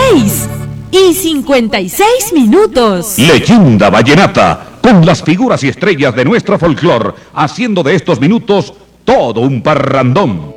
6:56. Leyenda Vallenata, con las figuras y estrellas de nuestro folclor, haciendo de estos minutos todo un parrandón.